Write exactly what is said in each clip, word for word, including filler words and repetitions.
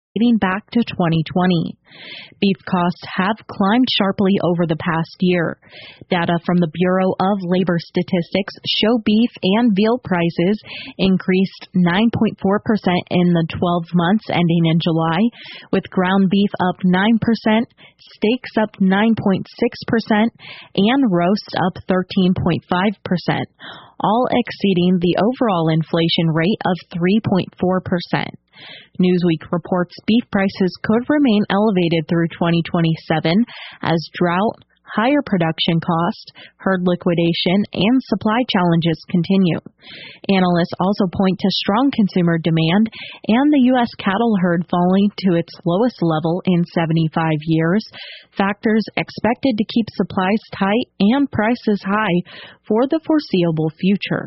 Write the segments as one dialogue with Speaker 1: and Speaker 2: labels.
Speaker 1: dating back to twenty twenty. Beef costs have climbed sharply over the past year. Data from the Bureau of Labor Statistics show beef and veal prices increased nine point four percent in the twelve months ending in July, with ground beef up nine percent, steaks up nine point six percent, and roasts up thirteen point five percent, all exceeding the overall inflation rate of three point four percent. Newsweek reports beef prices could remain elevated through twenty twenty-seven as drought, higher production costs, herd liquidation, and supply challenges continue. Analysts also point to strong consumer demand and the U S cattle herd falling to its lowest level in seventy-five years, factors expected to keep supplies tight and prices high for the foreseeable future.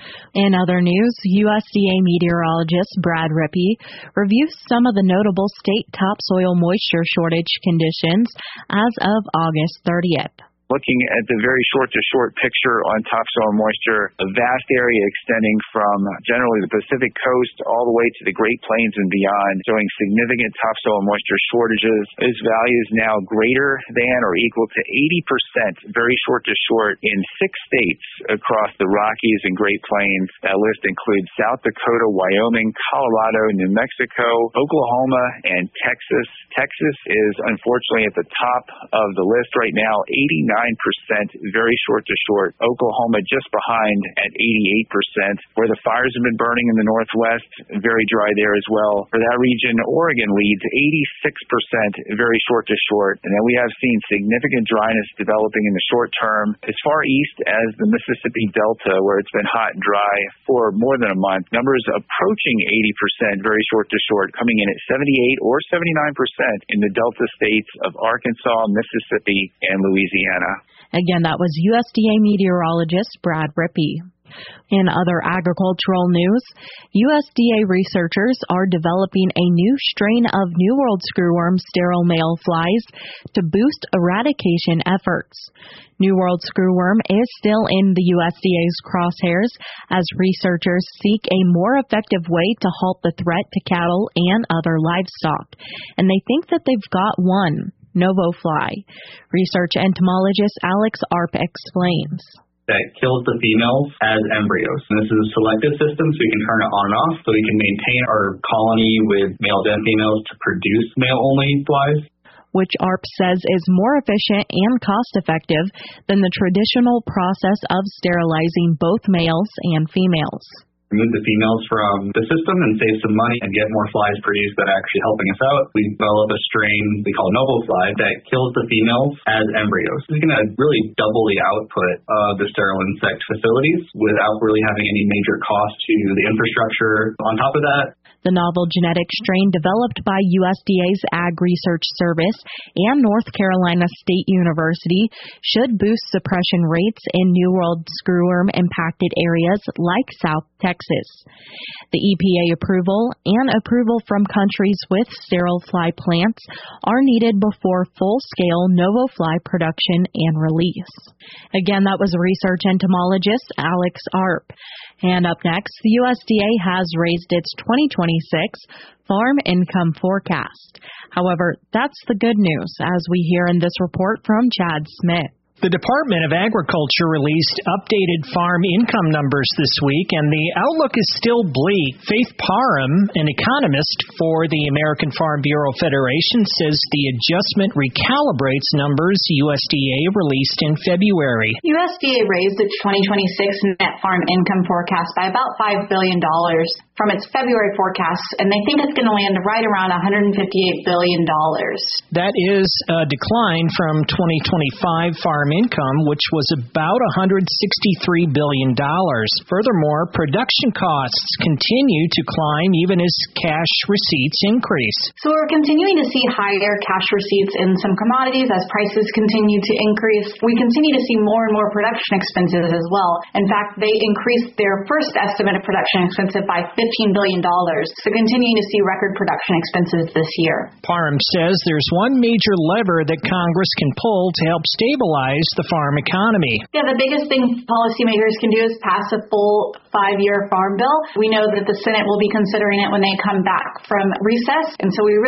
Speaker 1: In other news, U S D A meteorologist Brad Rippey reviews some of the notable state topsoil moisture shortage conditions as of August thirtieth.
Speaker 2: Looking at the very short-to-short picture on topsoil moisture, a vast area extending from generally the Pacific coast all the way to the Great Plains and beyond, showing significant topsoil moisture shortages. This value is now greater than or equal to eighty percent, very short-to-short, in six states across the Rockies and Great Plains. That list includes South Dakota, Wyoming, Colorado, New Mexico, Oklahoma, and Texas. Texas is unfortunately at the top of the list right now, eighty-nine percent, very short to short. Oklahoma just behind at eighty-eight percent. Where the fires have been burning in the Northwest, very dry there as well. For that region, Oregon leads eighty-six percent, very short to short. And then we have seen significant dryness developing in the short term as far east as the Mississippi Delta, where it's been hot and dry for more than a month. Numbers approaching eighty percent, very short to short, coming in at seventy-eight or seventy-nine percent in the Delta states of Arkansas, Mississippi, and Louisiana.
Speaker 1: Again, that was U S D A meteorologist Brad Rippey. In other agricultural news, U S D A researchers are developing a new strain of New World screwworm sterile male flies to boost eradication efforts. New World screwworm is still in the U S D A's crosshairs as researchers seek a more effective way to halt the threat to cattle and other livestock, and they think that they've got one. NovoFly. Research entomologist Alex Arp explains.
Speaker 3: That kills the females as embryos. And this is a selective system, so we can turn it on and off, so we can maintain our colony with males and females to produce male-only flies.
Speaker 1: Which Arp says is more efficient and cost-effective than the traditional process of sterilizing both males and females.
Speaker 3: Remove the females from the system and save some money and get more flies produced that are actually helping us out. We develop a strain we call NovoFly that kills the females as embryos. It's going to really double the output of the sterile insect facilities without really having any major cost to the infrastructure. On top of that,
Speaker 1: the novel genetic strain developed by U S D A's Ag Research Service and North Carolina State University should boost suppression rates in New World screwworm-impacted areas like South Texas. The E P A approval and approval from countries with sterile fly plants are needed before full-scale NovoFly production and release. Again, that was research entomologist Alex Arp. And up next, the U S D A has raised its twenty twenty-six farm income forecast. However, that's the good news, as we hear in this report from Chad Smith.
Speaker 4: The Department of Agriculture released updated farm income numbers this week, and the outlook is still bleak. Faith Parham, an economist for the American Farm Bureau Federation, says the adjustment recalibrates numbers U S D A released in February.
Speaker 5: U S D A raised its twenty twenty-six net farm income forecast by about five billion dollars from its February forecast, and they think it's going to land right around one hundred fifty-eight billion dollars.
Speaker 4: That is a decline from twenty twenty-five farm income, which was about one hundred sixty-three billion dollars. Furthermore, production costs continue to climb even as cash receipts increase.
Speaker 5: So we're continuing to see higher cash receipts in some commodities as prices continue to increase. We continue to see more and more production expenses as well. In fact, they increased their first estimate of production expenses by fifteen billion dollars. So continuing to see record production expenses this year.
Speaker 4: Parham says there's one major lever that Congress can pull to help stabilize the farm economy.
Speaker 5: Yeah, the biggest thing policymakers can do is pass a full five-year farm bill. We know that the Senate will be considering it when they come back from recess, and so we really